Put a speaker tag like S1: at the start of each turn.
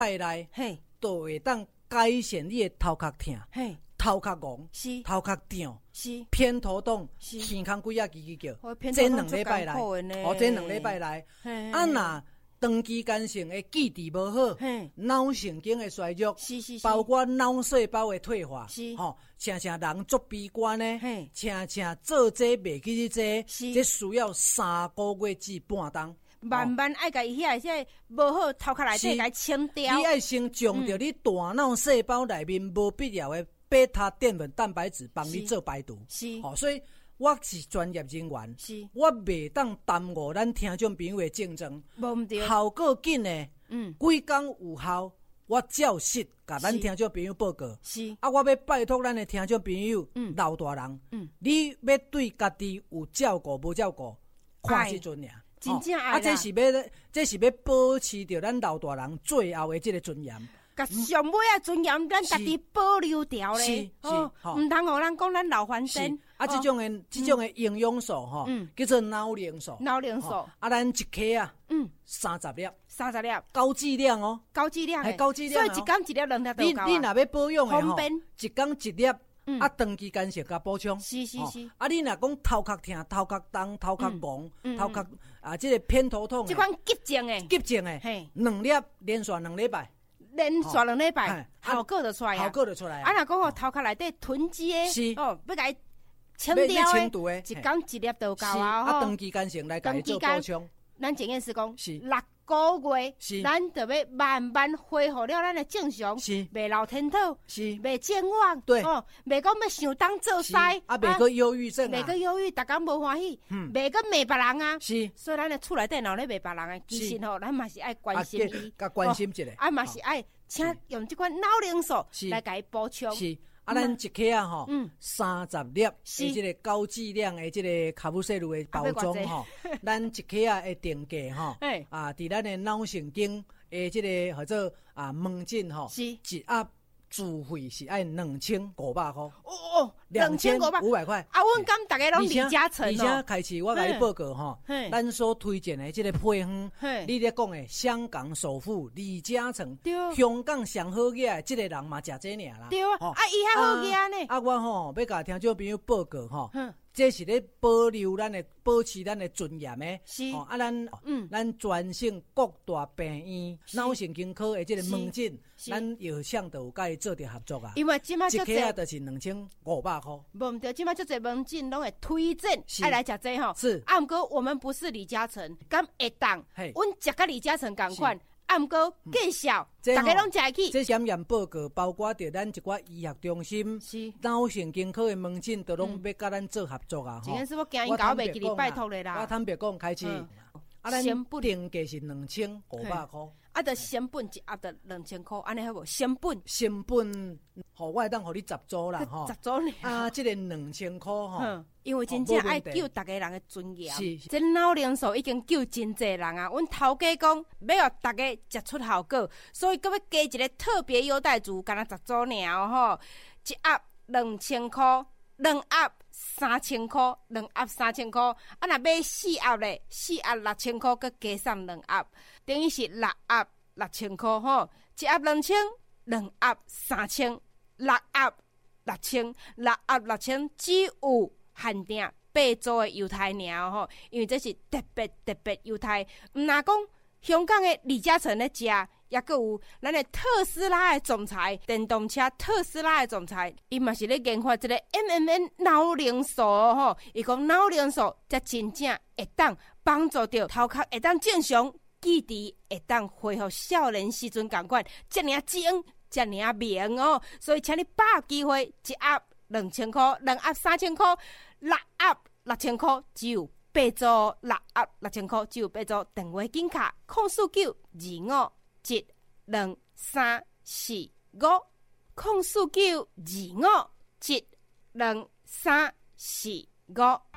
S1: 拜内，
S2: 嘿，
S1: 都会当改善你的头壳痛，
S2: 嘿，
S1: 头壳戆，
S2: 是
S1: 头壳胀，
S2: 是
S1: 偏头痛，
S2: 是
S1: 耳孔鬼啊叽叽叫
S2: 我，偏头
S1: 这
S2: 痛
S1: 2礼拜来，
S2: 足艰苦的呢
S1: 哦，这2礼拜来，
S2: 嘿
S1: 啊那长期间性的记忆无好
S2: 嘿，
S1: 脑神经的衰弱，
S2: 是是是
S1: 包括脑细胞的退化，
S2: 是
S1: 吼，常常人作悲观呢
S2: 嘿，
S1: 常常做这袂去做，
S2: 是
S1: 这需要3个月至半冬。
S2: 慢慢爱甲伊遐无好头壳内底
S1: 是
S2: 甲伊清掉
S1: 你。爱先将着你大脑细胞内面无必要的贝塔淀粉蛋白质帮你做排毒。
S2: 是
S1: 哦，所以我是专业人员，
S2: 是
S1: 我袂当耽误咱听众朋友的竞争，
S2: 无毋对，
S1: 效果紧的，几工有效，我照实甲咱
S2: 是
S1: 听众朋友报告。
S2: 是
S1: 啊，我要拜托咱的听众朋友，老大人，你要对家己有照顾无照顾，看即阵尔。
S2: 真正爱啦
S1: 啊，这是要保持着咱老大人最后的这个尊严。
S2: 甲上尾啊尊严，咱家己保留掉咧。
S1: 是
S2: 哦，毋通互咱讲咱老还
S1: 是
S2: 生。
S1: 啊，这种的营养素吼，叫做脑磷素。
S2: 脑磷素
S1: 啊，咱一克啊，30粒，
S2: 30粒，
S1: 高剂量哦，
S2: 高剂量的，
S1: 还高剂量哦
S2: 所以一工一粒2粒就够啊。
S1: 你若要保养的吼
S2: 方便，
S1: 一工1粒。啊，长期间食甲补充，
S2: 是是是。
S1: 啊，你若讲头壳痛、头壳重、头壳戆、头壳啊，这个偏头痛，
S2: 这款急症的，
S1: 急症的
S2: 嘿
S1: ，2粒连续2礼拜，
S2: 连续2礼拜
S1: 嘿，
S2: 效果就出来啊。
S1: 效果就出来
S2: 啊，若讲吼头壳内底囤积的，
S1: 是
S2: 哦，要甲伊清
S1: 要
S2: 掉
S1: 清除的
S2: 一工1粒就够
S1: 是
S2: 啊。
S1: 啊，
S2: 吼
S1: 长期间性来甲伊做补充，
S2: 咱前件事讲
S1: 是
S2: 6个月，
S1: 是
S2: 咱就要慢慢恢复了咱的正常，
S1: 是
S2: 袂老天土，
S1: 是
S2: 袂健忘，
S1: 对
S2: 哦，袂讲要想当做
S1: 是
S2: 师，
S1: 啊，袂个忧郁症
S2: 袂
S1: 啊，
S2: 个忧郁，逐工无欢喜，袂个骂别人啊。
S1: 是
S2: 所以咱的厝内底若咧骂别人的，其实吼，咱嘛是爱关心伊，
S1: 甲关心一下，
S2: 啊嘛是爱请用这款脑磷素
S1: 是
S2: 来甲伊补充。
S1: 是。啊，咱一克啊吼，30粒的这个高剂量的这个卡布西鲁的包装吼，咱一克啊会定价吼，啊，伫咱的脑神经的这个或者门诊吼，
S2: 是
S1: 一盒自费是爱2500块，
S2: 哦，2500
S1: 块。
S2: 啊，阮敢大家拢李嘉诚
S1: 而且开始我甲你报告吼，咱所推荐的这个配方，你咧讲的香港首富李嘉诚，香港上好嘢的这个人嘛食这尔啦。
S2: 对啊，啊伊较好嘢呢。
S1: 啊，我吼要甲听众朋友报告吼。这是咧保留保持咱的尊严的，
S2: 是
S1: 啊，咱全省各大病院脑神经科的这个门诊，咱药厂都有甲伊做着合作啊。
S2: 因为即摆
S1: 一克啊，就是2500块。
S2: 无毋对，即摆足侪门诊拢会推荐爱来食这吼。
S1: 是
S2: 啊，毋过我们不是李嘉诚，敢会当？阮食甲李嘉诚共款。啊，毋过见效，大家拢食会起。
S1: 这检验报告包括着咱一寡医学中心、脑神经科的门诊，都拢要甲咱做合作啊！
S2: 真是我惊因搞袂记你拜托咧啦。
S1: 我坦白讲，开始啊，咱定价是2500块。
S2: 啊，着成本一盒着2000块，安尼好无？成
S1: 本，我会当互你10组啦，吼
S2: ，10组呢？
S1: 啊，这个2000块吼，
S2: 因为真正爱救大家人的尊严。
S1: 是，
S2: 这脑磷素已经救真侪人啊！阮头家讲要互大家食出效果，所以搁要加一个特别优待组，干那10组尔吼，一盒2000块，2盒3000块，2盒3000块，啊，若买4盒咧，4盒6000块，搁加送2盒，等于是6盒6000块吼，一盒2000，2盒3000，6盒6000，6盒6000，只有限定8组的优待尔吼，因为这是特别优待，毋若讲香港的李嘉诚咧食。也阁有咱的特斯拉的总裁，电动车特斯拉的总裁，伊嘛是咧研发一个 MMN 脑磷素吼。伊讲脑磷素才真正会当帮助到头壳会当正常，记忆会当恢复少年时阵共款，遮尔精，遮尔明哦。所以请你把握机会，一盒2000块，2盒3000块，6盒6000块，只有8组，6盒6000块，只有8组。电话紧卡04925。12345 04925 12345